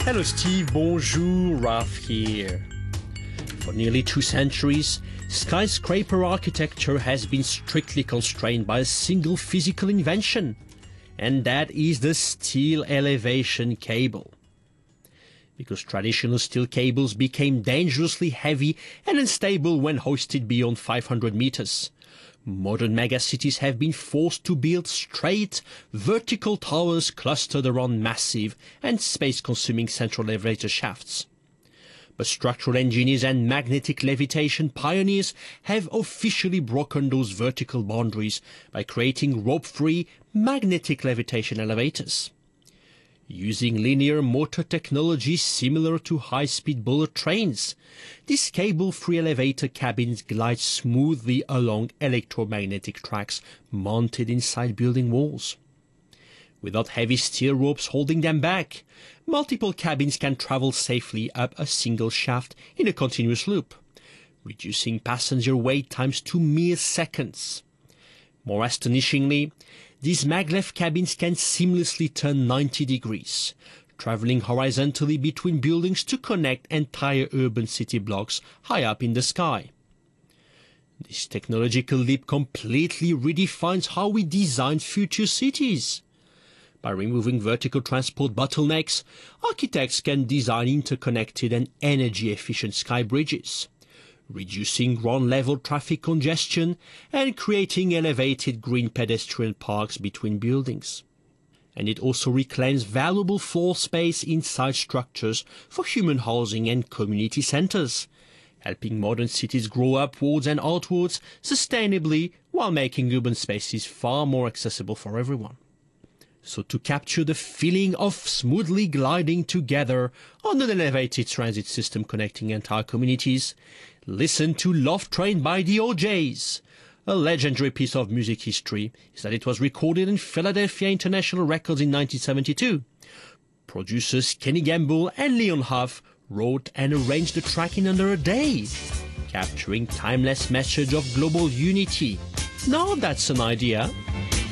Hello Steve, bonjour, Ralph here. For nearly 2 centuries, skyscraper architecture has been strictly constrained by a single physical invention, and that is the steel elevation cable. Because traditional steel cables became dangerously heavy and unstable when hoisted beyond 500 meters, modern megacities have been forced to build straight, vertical towers clustered around massive and space-consuming central elevator shafts. But structural engineers and magnetic levitation pioneers have officially broken those vertical boundaries by creating rope-free magnetic levitation elevators. Using linear motor technology similar to high-speed bullet trains, these cable-free elevator cabins glide smoothly along electromagnetic tracks mounted inside building walls. Without heavy steel ropes holding them back, multiple cabins can travel safely up a single shaft in a continuous loop, reducing passenger wait times to mere seconds. More astonishingly, these maglev cabins can seamlessly turn 90 degrees, traveling horizontally between buildings to connect entire urban city blocks high up in the sky. This technological leap completely redefines how we design future cities. By removing vertical transport bottlenecks, architects can design interconnected and energy-efficient sky bridges, reducing ground-level traffic congestion and creating elevated green pedestrian parks between buildings. And it also reclaims valuable floor space inside structures for human housing and community centers, helping modern cities grow upwards and outwards sustainably while making urban spaces far more accessible for everyone. So to capture the feeling of smoothly gliding together on an elevated transit system connecting entire communities, listen to Love Train by the O'Jays. A legendary piece of music history is that it was recorded in Philadelphia International Records in 1972. Producers Kenny Gamble and Leon Huff wrote and arranged the track in under a day, capturing timeless message of global unity. Now that's an idea.